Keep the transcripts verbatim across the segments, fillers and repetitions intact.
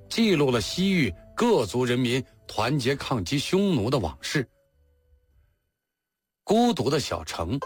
记录了西域各族人民团结抗击匈奴的往事。孤独的小城。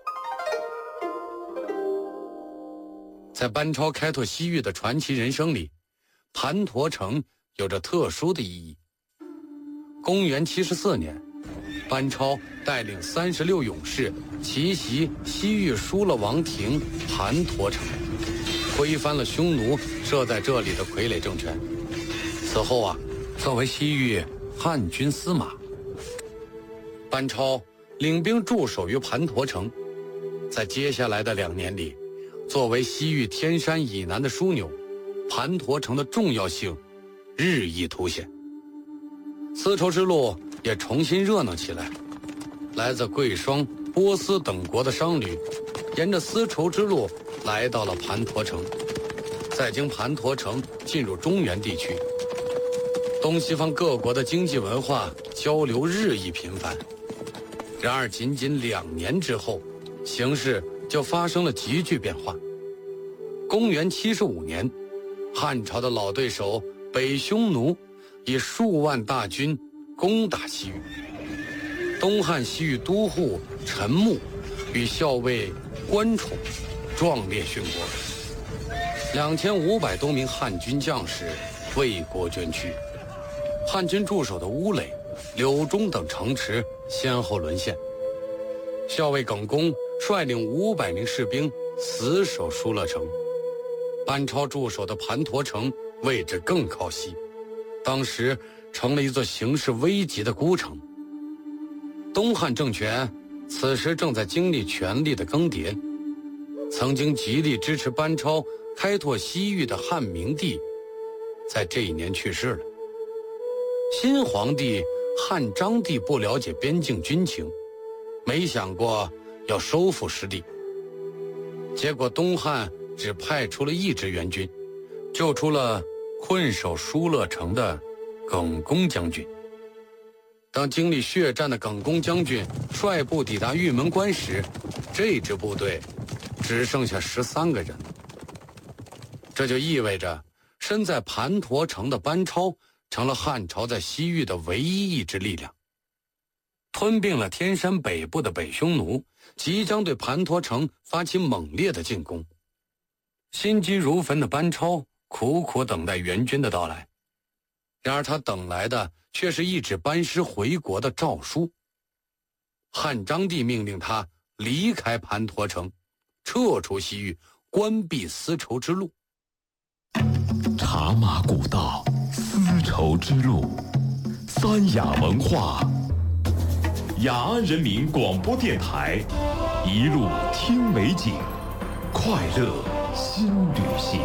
在班超开拓西域的传奇人生里，盘陀城有着特殊的意义。公元七十四年，班超带领三十六勇士奇袭西域疏勒王庭盘陀城，推翻了匈奴设在这里的傀儡政权。此后啊，作为西域汉军司马，班超领兵驻守于盘陀城。在接下来的两年里，作为西域天山以南的枢纽，盘陀城的重要性日益凸显。丝绸之路也重新热闹起来，来自贵霜、波斯等国的商旅沿着丝绸之路来到了盘陀城，再经盘陀城进入中原地区。东西方各国的经济文化交流日益频繁。然而仅仅两年之后，形势就发生了急剧变化。公元七十五年，汉朝的老对手北匈奴以数万大军攻打西域。东汉西域都护陈穆与校尉关宠壮烈殉国，两千五百多名汉军将士为国捐躯。汉军驻守的乌垒、柳中等城池先后沦陷。校尉耿恭率领五百名士兵死守疏勒城。班超驻守的盘陀城位置更靠西，当时成了一座形势危急的孤城。东汉政权此时正在经历权力的更迭，曾经极力支持班超开拓西域的汉明帝在这一年去世了。新皇帝汉章帝不了解边境军情，没想过要收复失地，结果东汉只派出了一支援军，救出了困守疏勒城的耿恭将军。当经历血战的耿恭将军率部抵达玉门关时，这支部队只剩下十三个人。这就意味着身在盘陀城的班超成了汉朝在西域的唯一一支力量。吞并了天山北部的北匈奴，即将对盘陀城发起猛烈的进攻。心急如焚的班超苦苦等待援军的到来，然而他等来的却是一纸班师回国的诏书。汉章帝命令他离开盘陀城，撤出西域，关闭丝绸之路。 茶马古道，丝绸之路，三雅文化，雅安人民广播电台，一路听美景，快乐新旅行。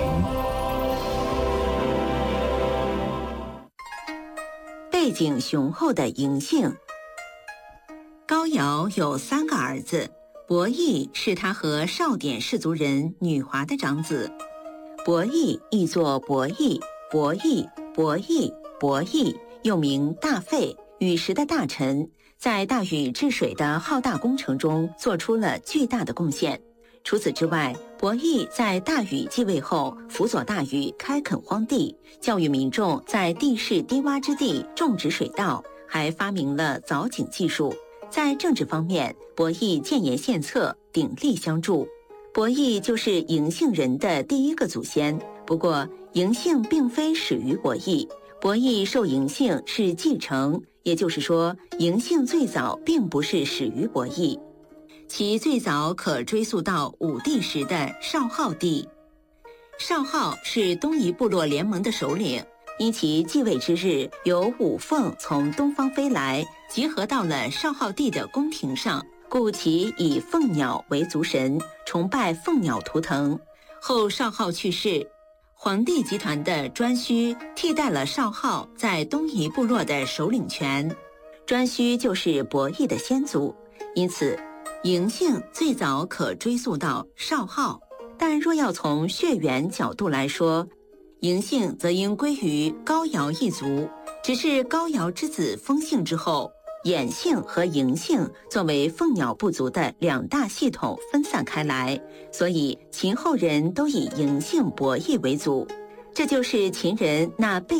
背景雄厚的嬴姓。高尧有三个儿子，伯益是他和少典氏族人女华的长子。伯益译作伯益、伯益、伯益、伯益，又名大费，禹时的大臣，在大禹治水的浩大工程中做出了巨大的贡献。除此之外，伯益在大禹继位后辅佐大禹开垦荒地，教育民众在地势低洼之地种植水稻，还发明了凿井技术。在政治方面，伯益建言献策，鼎力相助。伯益就是嬴姓人的第一个祖先，不过嬴姓并非始于伯益，伯益受嬴姓是继承，也就是说嬴姓最早并不是始于伯益。其最早可追溯到武帝时的少昊帝。少昊是东夷部落联盟的首领，因其继位之日有五凤从东方飞来，集合到了少昊帝的宫廷上，故其以凤鸟为族神，崇拜凤鸟图腾。后少昊去世，黄帝集团的颛顼替代了少昊在东夷部落的首领权，颛顼就是伯益的先祖，因此嬴姓最早可追溯到少昊。但若要从血缘角度来说，嬴姓则应归于高尧一族，只是高尧之子封姓之后，衍姓和嬴姓作为凤鸟部族的两大系统分散开来，所以秦后人都以嬴姓伯益为祖，这就是秦人那被